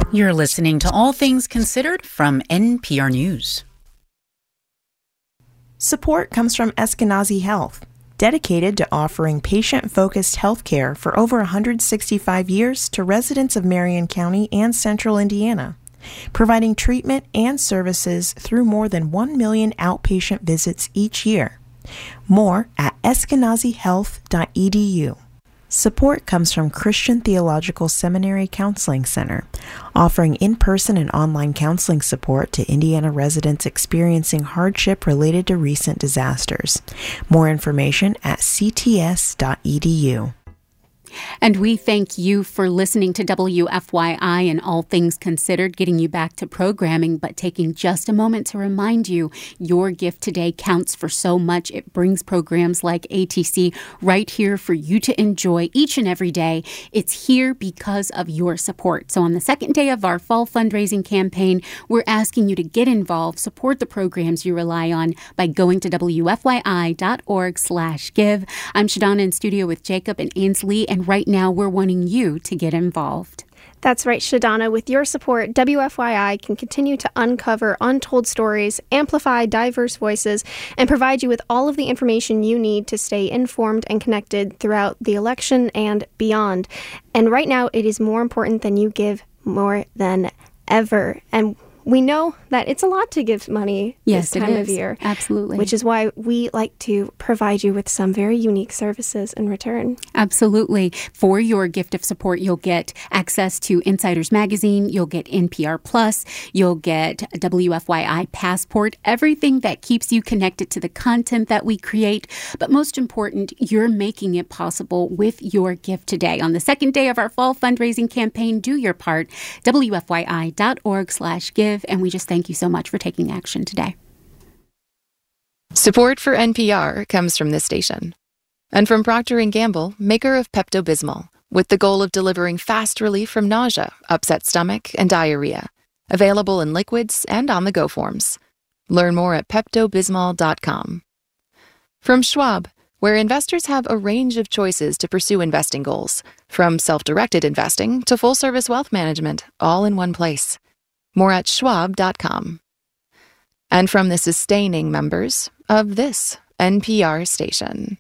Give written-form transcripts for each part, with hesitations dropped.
You're listening to All Things Considered from NPR News. Support comes from Eskenazi Health, dedicated to offering patient-focused health care for over 165 years to residents of Marion County and Central Indiana, providing treatment and services through more than 1 million outpatient visits each year. More at eskenazihealth.edu. Support comes from Christian Theological Seminary Counseling Center, offering in-person and online counseling support to Indiana residents experiencing hardship related to recent disasters. More information at cts.edu. And we thank you for listening to WFYI and All Things Considered, getting you back to programming, but taking just a moment to remind you your gift today counts for so much. It brings programs like ATC right here for you to enjoy each and every day. It's here because of your support. So on the second day of our fall fundraising campaign, we're asking you to get involved, support the programs you rely on by going to WFYI.org/give. I'm Shadana in studio with Jacob and Ainsley, and right now we're wanting you to get involved. That's right, Shadana. With your support, WFYI can continue to uncover untold stories, amplify diverse voices, and provide you with all of the information you need to stay informed and connected throughout the election and beyond. And right now, it is more important than you give more than ever. And we know that it's a lot to give money this time of year. Absolutely. Which is why we like to provide you with some very unique services in return. Absolutely. For your gift of support, you'll get access to Insiders Magazine, you'll get NPR Plus, you'll get a WFYI Passport, everything that keeps you connected to the content that we create. But most important, you're making it possible with your gift today. On the second day of our fall fundraising campaign, do your part. WFYI.org/give. And we just thank you so much for taking action today. Support for NPR comes from this station and from Procter & Gamble, maker of Pepto-Bismol, with the goal of delivering fast relief from nausea, upset stomach, and diarrhea. Available in liquids and on-the-go forms. Learn more at peptobismol.com. From Schwab, where investors have a range of choices to pursue investing goals, from self-directed investing to full-service wealth management, all in one place. More at schwab.com. And from the sustaining members of this NPR station.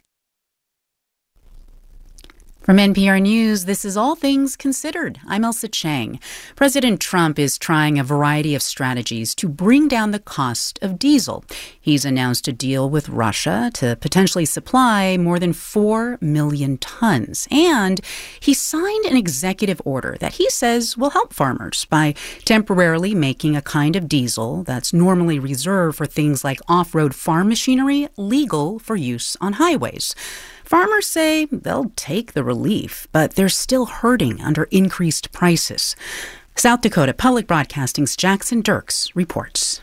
From NPR News, this is All Things Considered. I'm Elsa Chang. President Trump is trying a variety of strategies to bring down the cost of diesel. He's announced a deal with Russia to potentially supply more than 4 million tons. And he signed an executive order that he says will help farmers by temporarily making a kind of diesel that's normally reserved for things like off-road farm machinery legal for use on highways. Farmers say they'll take the relief, but they're still hurting under increased prices. South Dakota Public Broadcasting's Jackson Dirks reports.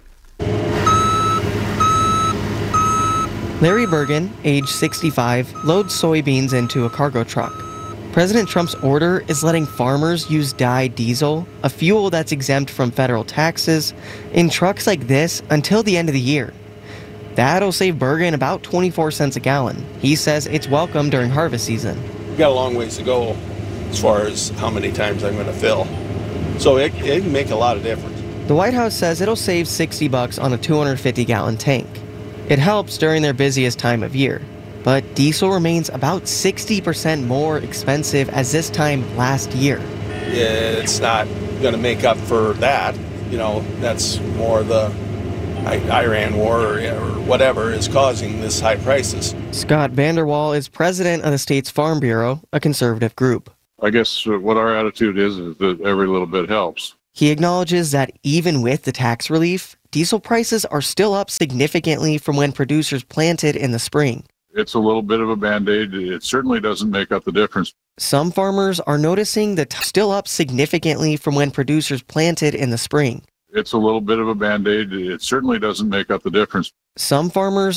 Larry Bergen, age 65, loads soybeans into a cargo truck. President Trump's order is letting farmers use dyed diesel, a fuel that's exempt from federal taxes, in trucks like this until the end of the year. That'll save Bergen about 24 cents a gallon. He says it's welcome during harvest season. We've got a long ways to go as far as how many times I'm going to fill. So it can make a lot of difference. The White House says it'll save $60 on a 250-gallon tank. It helps during their busiest time of year. But diesel remains about 60% more expensive as this time last year. It's not going to make up for that. You know, that's more the Iran war or whatever is causing this high prices. Scott Vanderwall is president of the state's Farm Bureau, a conservative group. I guess what our attitude is that every little bit helps. He acknowledges that even with the tax relief, diesel prices are still up significantly from when producers planted in the spring. It's a little bit of a Band-Aid. It certainly doesn't make up the difference. Some farmers are noticing that still up significantly from when producers planted in the spring. It's a little bit of a Band-Aid. It certainly doesn't make up the difference. Some farmers